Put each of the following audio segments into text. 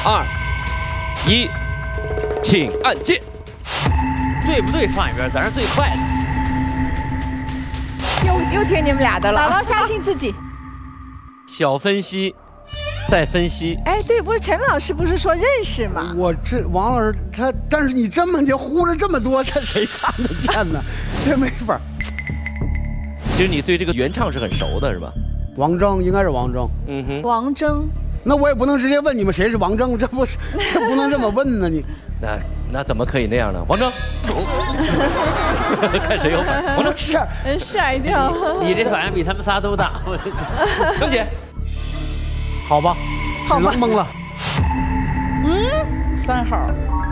2、1，请按键。 对不对？放一边，咱是最快的。 又听你们俩的了。 姥姥相信自己。 小分析，再分析。 哎，对，不是陈老师不是说认识吗？ 我这王老师他，但是你这么就呼着这么多，这谁看得见呢？这没法。 其实你对这个原唱是很熟的，是吧？ 王铮应该是王铮。 嗯哼。 王铮。 那我也不能直接问你们谁是王铮，这不能这么问呢？你那怎么可以那样呢？王铮，看谁有反应。王铮吓一跳。 你这反应比他们仨都大。 铮姐， 好吧，只能蒙了。 3号。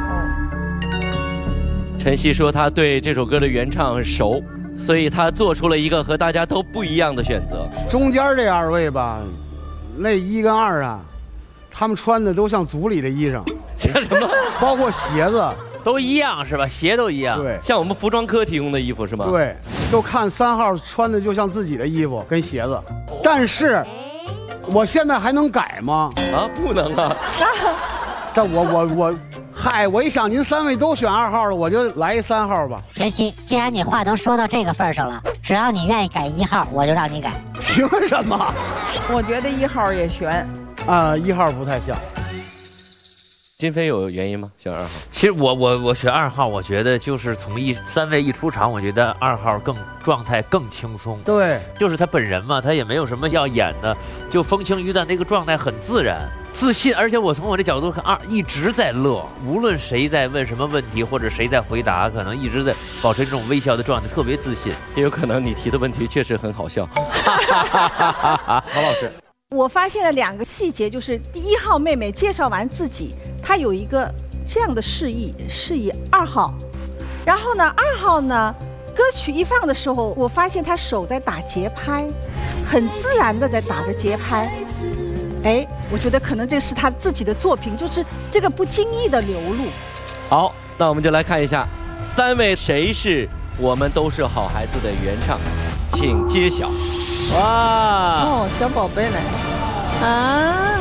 晨曦说他对这首歌的原唱很熟，所以他做出了一个和大家都不一样的选择。 中间这2位吧，那1跟2啊，他们穿的都像组里的衣裳， 像什么？ 包括鞋子都一样是吧？鞋都一样。 对， 像我们服装科提供的衣服是吗？ 对，就看3号穿的就像自己的衣服跟鞋子，但是我现在还能改吗？ 啊，不能啊。 这嗨，我一想您3位都选2号了，我就来一3号吧。 晨曦，既然你话都说到这个份上了，只要你愿意改1号，我就让你改。 凭什么？ 我觉得1号也悬。 1号不太像。 金飞有原因吗？选2号。 其实我选2号，我觉得就是从3位一出场，我觉得2号状态更轻松。 对， 就是他本人嘛，他也没有什么要演的，就风轻云淡，那个状态很自然。自信，而且我从我这角度看，2一直在乐，无论谁在问什么问题或者谁在回答，可能一直在保持这种微笑的状态，特别自信。 也有可能你提的问题确实很好笑。郝老师， 我发现了2个细节，就是第1号妹妹介绍完自己，她有一个这样的示意2号，然后呢2号呢，歌曲一放的时候，我发现她手在打节拍，很自然的在打着节拍。哎，我觉得可能这是他自己的作品，就是这个不经意的流露。 好，那我们就来看一下3位谁是我们都是好孩子的原唱，请揭晓。 哇！ 哦，小宝贝来了。啊！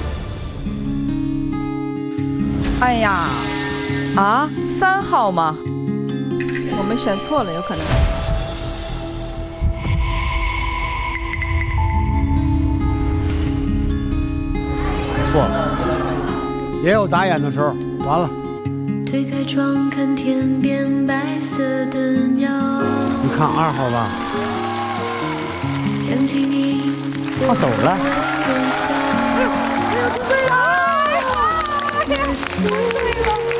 哎呀，3号吗？我们选错了，有可能。 错了，也有打眼的时候。完了。 推开窗看天边白色的鸟， 你看2号吧。 想起你， 他走了。 微笑。